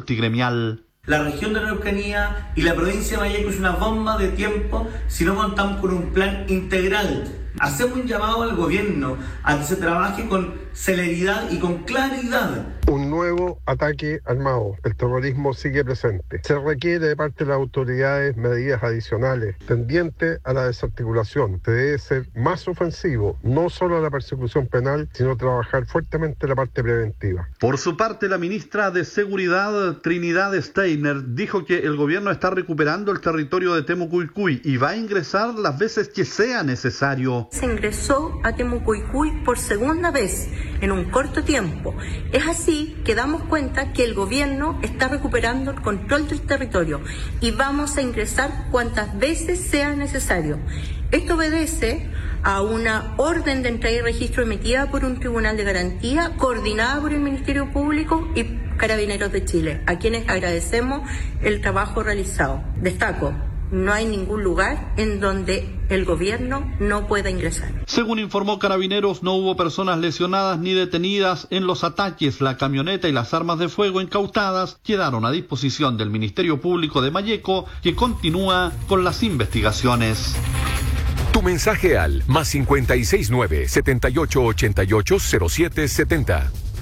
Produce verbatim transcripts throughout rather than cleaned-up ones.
multigremial. La región de la Araucanía y la provincia de Mayeco es una bomba de tiempo si no contamos con un plan integral. Hacemos un llamado al gobierno a que se trabaje con celeridad y con claridad. Un nuevo ataque armado. El terrorismo sigue presente. Se requiere de parte de las autoridades medidas adicionales tendientes a la desarticulación. Se debe ser más ofensivo, no solo a la persecución penal, sino trabajar fuertemente la parte preventiva. Por su parte, la ministra de Seguridad, Trinidad Steiner, dijo que el gobierno está recuperando el territorio de Temucuicui y va a ingresar las veces que sea necesario. Se ingresó a Temucuicui por segunda vez en un corto tiempo. Es así que damos cuenta que el gobierno está recuperando el control del territorio y vamos a ingresar cuantas veces sea necesario. Esto obedece a una orden de entrada y registro emitida por un tribunal de garantía, coordinada por el Ministerio Público y Carabineros de Chile, a quienes agradecemos el trabajo realizado. Destaco, no hay ningún lugar en donde el gobierno no pueda ingresar. Según informó Carabineros, no hubo personas lesionadas ni detenidas en los ataques. La camioneta y las armas de fuego incautadas quedaron a disposición del Ministerio Público de Mayeco, que continúa con las investigaciones. Tu mensaje al más cinco seis nueve, siete ocho ocho ocho, cero siete siete cero.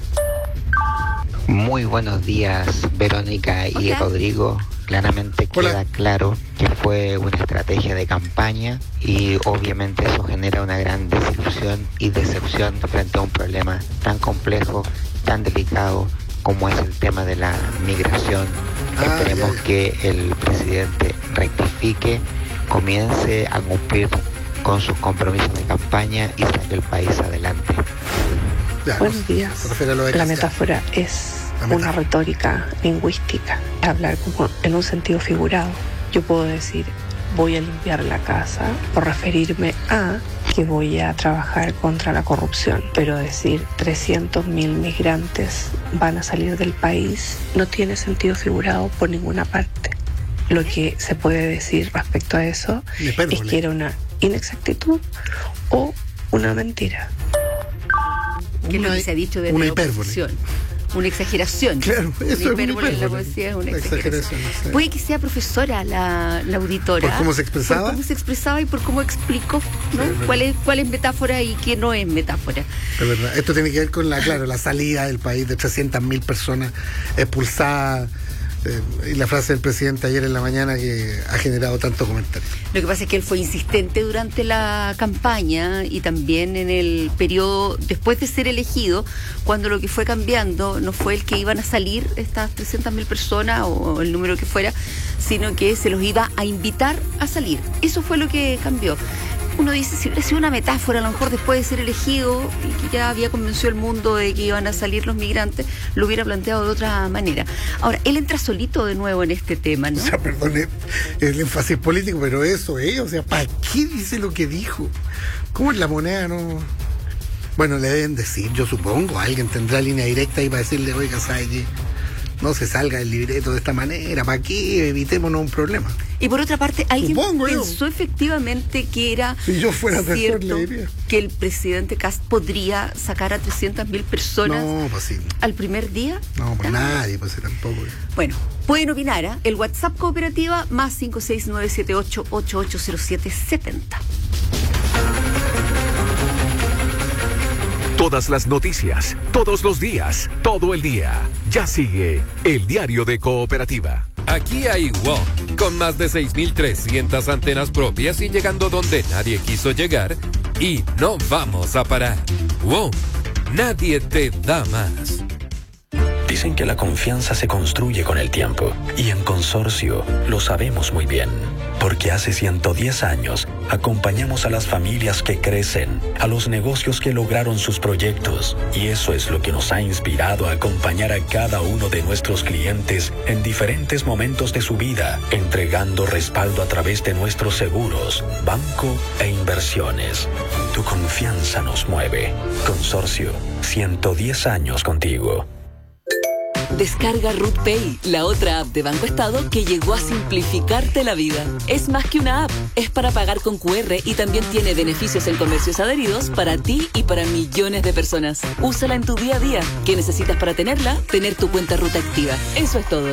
Muy buenos días, Verónica y okay. Rodrigo. Claramente queda Hola. claro que fue una estrategia de campaña y obviamente eso genera una gran desilusión y decepción frente a un problema tan complejo, tan delicado como es el tema de la migración. Ah, Esperemos ya, ya. que el presidente rectifique, comience a cumplir con sus compromisos de campaña y saque el país adelante. Ya, Buenos días. La metáfora es una retórica lingüística, hablar como en un sentido figurado. Yo puedo decir, voy a limpiar la casa, por referirme a que voy a trabajar contra la corrupción, pero decir trescientos mil migrantes van a salir del país no tiene sentido figurado por ninguna parte. Lo que se puede decir respecto a eso es que era una inexactitud o una mentira. ¿Qué es lo que se ha dicho desde una la oposición? Una exageración. Claro, eso una es hipérbole, una la poesía es una una exageración. exageración sí. Puede que sea profesora la, la auditora. ¿Por cómo se expresaba? Por cómo se expresaba y por cómo explicó, ¿no? Sí, ¿Cuál es, cuál es metáfora y qué no es metáfora? Es verdad. Esto tiene que ver con la, claro, la salida del país de trescientas mil personas expulsadas. Eh, y la frase del presidente ayer en la mañana que ha generado tanto comentario. Lo que pasa es que él fue insistente durante la campaña y también en el periodo después de ser elegido, cuando lo que fue cambiando no fue el que iban a salir estas trescientas mil personas o el número que fuera, sino que se los iba a invitar a salir. Eso fue lo que cambió. Uno dice, si hubiera sido una metáfora, a lo mejor después de ser elegido y que ya había convencido al mundo de que iban a salir los migrantes, lo hubiera planteado de otra manera. Ahora, él entra solito de nuevo en este tema, ¿no? O sea, perdone el énfasis político, pero eso es, o sea, ¿para qué dice lo que dijo? ¿Cómo es la moneda, no? Bueno, le deben decir, yo supongo, alguien tendrá línea directa ahí para decirle, oiga, ¿sabe qué? No se salga del libreto de esta manera, ¿para qué? Evitémonos un problema. Y por otra parte, alguien Supongo pensó yo. efectivamente que era si yo fuera cierto asesor, le diría. que el presidente Kast podría sacar a trescientas mil personas no, pues sí. al primer día. No, pues nadie, pues tampoco. Bueno, pueden opinar, ¿eh? El WhatsApp Cooperativa más cinco seis nueve siete ocho ocho ocho cero siete siete cero. Todas las noticias, todos los días, todo el día. Ya sigue el Diario de Cooperativa. Aquí hay WOM, con más de seis mil trescientas antenas propias y llegando donde nadie quiso llegar. Y no vamos a parar. WOM, nadie te da más. Dicen que la confianza se construye con el tiempo. Y en Consorcio lo sabemos muy bien. Porque hace ciento diez años acompañamos a las familias que crecen, a los negocios que lograron sus proyectos. Y eso es lo que nos ha inspirado a acompañar a cada uno de nuestros clientes en diferentes momentos de su vida, entregando respaldo a través de nuestros seguros, banco e inversiones. Tu confianza nos mueve. Consorcio, ciento diez años contigo. Descarga Ruth Pay, la otra app de Banco Estado que llegó a simplificarte la vida. Es más que una app, es para pagar con cu erre y también tiene beneficios en comercios adheridos para ti y para millones de personas. Úsala en tu día a día. ¿Qué necesitas para tenerla? Tener tu cuenta Ruth activa. Eso es todo.